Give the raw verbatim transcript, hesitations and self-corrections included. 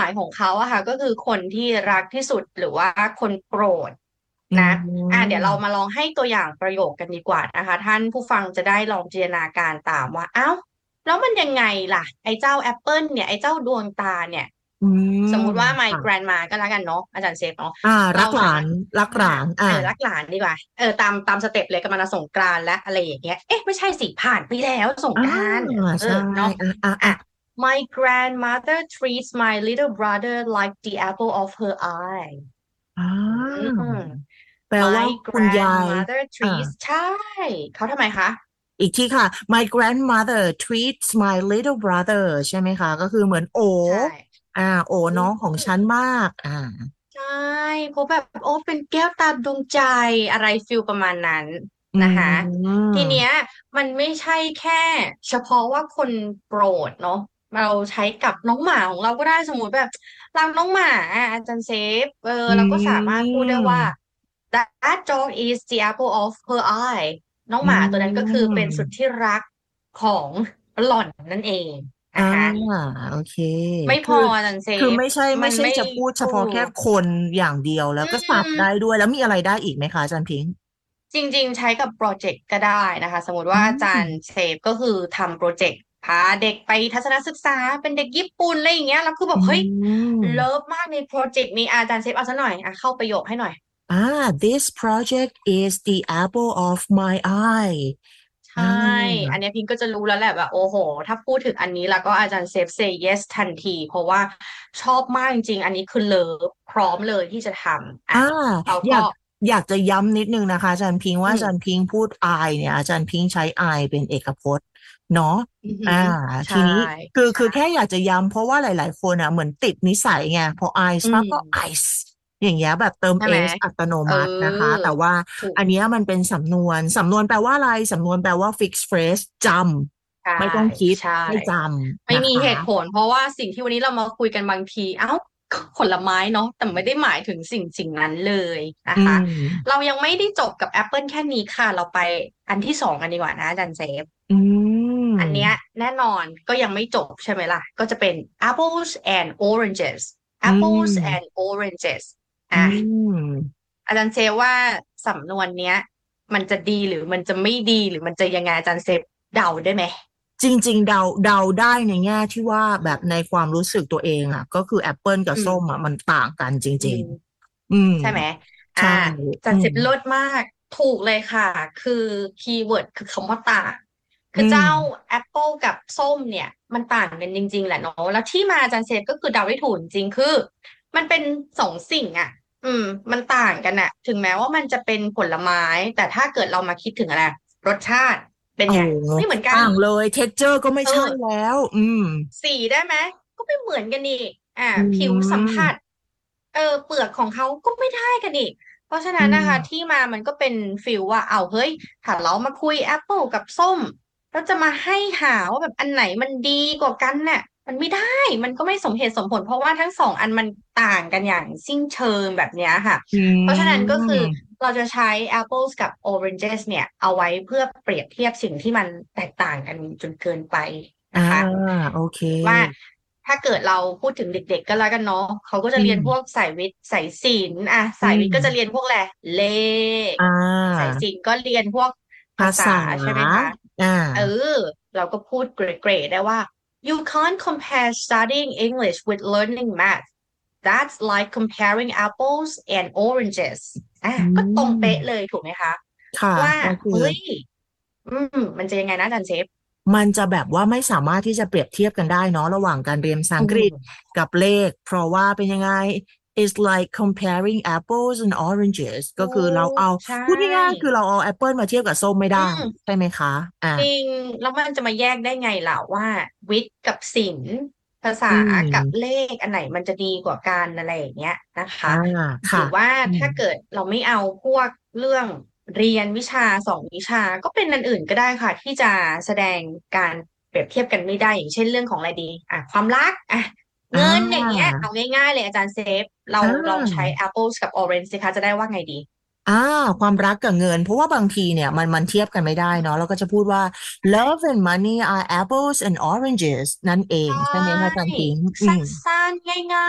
หมายของเขาอะค่ะก็คือคนที่รักที่สุดหรือว่าคนโปรดอืนะอ่ะเดี๋ยวเรามามลองให้ตัวอย่างประโยคกันดีกว่านะคะท่านผู้ฟังจะได้ลองจินตนาการตามว่าเอ้าแล้วมันยังไงล่ะไอ้เจ้าแอปเปิลเนี่ยไอ้เจ้าดวงตาเนี่ยอืสมมมุติว่า my ค่ะ grandma ก็แล้วกันเนาะอาจารย์เซฟเนาะอ่ารัเรากหลานสามารถรักหลาอ่านอ่าเออรักหลานดีกว่าเออตามตามสเต็ปเลยกำลังจะสงกรานต์และอะไรอย่างเงี้ยเอ๊ะไม่ใช่สิผ่านไปแล้วสงอ่ากรานต์เออใช่เนาะอ่าอ่าอ่ะอ่า My grandmother treats my little brother like the apple of her eye อ่อืามแปลว่า My คุณยาย grandmother อ่า treats ใช่เขาทำไมคะอีกทีค่ะ my grandmother treats my little brother ใช่ไหมคะก็คือเหมือนโอใช่อ่าโออืน้องของฉันมมากอ่าใช่เพราะแบบโอ้เป็นแก้วตาดวงใจอะไรฟิลประมาณนั้นอืนะคะทีเนี้ยมมันไม่ใช่แค่เฉพาะว่าคนโปรดเนาะเราใช้กับน้องหมาของเราก็ได้สมมติแบบรักน้องหมาอ่ะอาจารย์เซฟเอออืเราก็สามารถพูดได้ว่าม That dog is the apple of her eye น้องอืหมาตัวนั้นก็คือเป็นสุดมที่รักของหล่อนนั่นเองอ่านะคะโอเคไม่พคือออาจารย์เซฟคือไม่ใช่ไม่มันไม่ใช่จะพูดเฉโอ้พาะแค่คนอย่างเดียวแล้วอืก็สัตว์ได้มด้วยแล้วมีอะไรได้อีกไหมคะอาจารย์พิงค์จริงๆใช้กับโปรเจกต์ก็ได้นะคะสมมติอืว่าอาจารย์มเซฟก็คือทำโปรเจกต์พาเด็กไปทัศนศึกษาเป็นเด็กญี่ปุ่นอะไรอย่างเงี้ยแล้วคือแบอืบเฮ้ยเลิมฟมากในโปรเจกต์นี้อาจารย์เซฟเอาซะหน่อยอ่ะเข้าประโยคให้หน่อยอ่า this project is the apple of my eye ใช่อ่าอันเนี้ยพิงก็จะรู้แล้วแหละว่าโอ้โหถ้าพูดถึงอันนี้แล้วก็อาจารย์เซฟ say yes ทันทีเพราะว่าชอบมากจริงๆอันนี้คือเลิฟพร้อมเลยที่จะทำอ่ะอ่าเราก็อยากอยากจะย้ำนิดนึงนะคะอาจารย์พิงค์ว่าอืมอาจารย์พิงค์พูด I เนี่ยอาจารย์พิงค์ใช้ I เป็นเอกพจน์เนาะอ่าอือหือใช่ทีนี้คือคือแค่ใช่อยากจะย้ำเพราะว่าหลายๆคนอ่ะเหมือนติดนิสัยไงพอ ice อืปั๊บก็ม ice อย่างเงี้ยแบบเติมใช่ไหม s อัตโนเออมัตินะคะแต่ว่าถูกอันเนี้ยมันเป็นสำนวนสำนวนแปลว่าอะไรสำนวนแปลว่า fix phrase จใช่ำไม่ต้องคิดใช่ให้จำไม่นะคะมีเหตุผลเพราะว่าสิ่งที่วันนี้เรามาคุยกันบางทีเอ้าผลไม้เนาะแต่ไม่ได้หมายถึงสิ่งสิ่งนั้นเลยนะอืคะเรามยังไม่ได้จบกับ Apple แค่นี้ค่ะเราไปอันที่สองกันดีกว่านะอาจารย์เซฟอือันเนี้ยมแน่นอนก็ยังไม่จบใช่ไหมล่ะก็จะเป็น apples and oranges อื apples and ม oranges อือ่ะมอาจารย์เซฟว่าสำนวนเนี้ยมันจะดีหรือมันจะไม่ดีหรือมันจะยังไงอาจารย์เซฟเดาได้ไหมจริงๆเดาเดาได้ในแง่ที่ว่าแบบในความรู้สึกตัวเองอ่ะก็คือแอปเปิลกับอืมส้มอ่ะมันต่างกันจริงอืมๆอืมใช่ไหมอ่าใช่จัอืมดเสร็จเลิศมาก ถูกเลยค่ะ คือคีย์เวิร์ดคือคำว่าต่างอืคือเจ้ามแอปเปิลกับส้มเนี่ย มันต่างกันจริงๆแหละเนาะแล้วที่มาอาจารย์เซฟก็คือเดาได้ถูกจริงๆคือมันเป็นสองสิ่งอ่ะอืมมันต่างกันอ่ะถึงแม้ว่ามันจะเป็นผลไม้ แต่ถ้าเกิดเรามาคิดถึงอะไรรสชาติเป็นโอ้ไงโหไม่เหมือนกันต่างเลยเท็กเจอร์ก็ไม่เออใช่แล้วอืมสีได้ไหมก็ไม่เหมือนกันอีกอ่าอืผิวสัมผัสมเออเปลือกของเขาก็ไม่ได้กันอีกเพราะฉะอืนั้นนะคะที่มมามันก็เป็นฟิลว่าเอาเฮ้ยถ้าเรามาคุยแอปเปิลกับส้มแล้วจะมาให้หาว่าแบบอันไหนมันดีกว่ากันเนี่ยมันไม่ได้มันก็ไม่สมเหตุสมผลเพราะว่าทั้งสองอันมันต่างกันอย่างสิ้นเชิงแบบเนี้ยค่ะอืเพราะฉะนั้นก็คือมเราจะใช้ apples กับ oranges เนี่ยเอาไว้เพื่อเปรียบเทียบสิ่งที่มันแตกต่างกันจนเกินไปอ่านะคะโอเคสมมติว่าถ้าเกิดเราพูดถึงเด็กๆก็แล้วกันเนาะเขาก็จะอืเรียนพวกมสายวิทย์สายศิลป์อ่ะอืสายวิทย์ก็จะเรีมยนพวกแหละไรเลขอ่สายาศิลป์ก็เรียนพวกภาษาภาษาใช่ไหมคะอ่าเออเราก็พูดเกรดๆได้ว่า you can't compare studying English with learning math that's like comparing apples and oranges อ่ะอืก็ตรงเป๊ะเลมยถูกไหมคะค่ะว่าก็คือเฮ้ยอืมมันจะยังไงนะอาจารย์เชฟมันจะแบบว่าไม่สามารถที่จะเปรียบเทียบกันได้เนาะระหว่างการเรียนภาษาอือังกฤษมกับเลขเพราะว่าเป็นยังไง it's like comparing apples and oranges ก็ถูคือเรากเอาใช่พูดง่ายๆคือเราเอาแอปเปิลมาเทียบกับส้มไม่อืได้มใช่ไหมคะอ่าจริงแล้วมันจะมาแยกได้ไงล่ะว่าวิทย์กับศิลป์ภาษาอืกับเลมขอันไหนมันจะดีกว่ากันอะไรอย่างเงี้ยนะคะอ่าค่ะหรือว่าอืมถ้าเกิดเราไม่เอาพวกเรื่องเรียนวิชาสองวิชาก็เป็นอันอื่นก็ได้ค่ะที่จะแสดงการเปรียบเทียบกันไม่ได้อย่างเช่นเรื่องของอะไรดีอ่ะความรักอ่ะอ่เงินอย่างเงี้ยาเอาง่ายๆเลยอาจารย์เซฟเราอ่ลองใช้า apples กับ orange สิคะจะได้ว่าไงดีอ่าความรักกับเงินเพราะว่าบางทีเนี่ยมันมันเทียบกันไม่ได้เนาะเราก็จะพูดว่า love and money are apples and oranges นั่นเองใช่ใช่ไหมคะอาจารย์พิงค์อืสัม้นๆง่ายๆ